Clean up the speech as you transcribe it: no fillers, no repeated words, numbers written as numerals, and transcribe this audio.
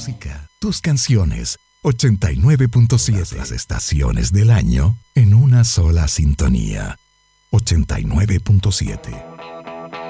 música, tus canciones. 89.7. Las estaciones del año en una sola sintonía. 89.7.